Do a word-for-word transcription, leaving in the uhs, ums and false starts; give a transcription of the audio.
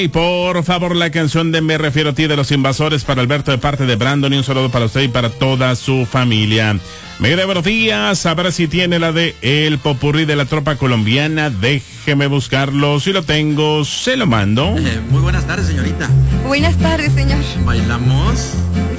Y por favor, la canción de Me Refiero a Ti de Los Invasores para Alberto de parte de Brandon, y un saludo para usted y para toda su familia. Mire, buenos días, a ver si tiene la de El Popurrí de la Tropa Colombiana. Déjeme buscarlo, si lo tengo, se lo mando. Eh, muy buenas tardes, señorita. Buenas tardes, señor. ¿Bailamos?